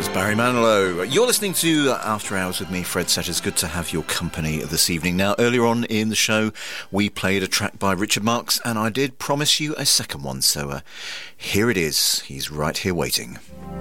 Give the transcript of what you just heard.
Barry Manilow. You're listening to After Hours with me, Fred Setters. Good to have your company this evening. Now, earlier on in the show, we played a track by Richard Marx, and I did promise you a second one, so here it is. He's right here waiting.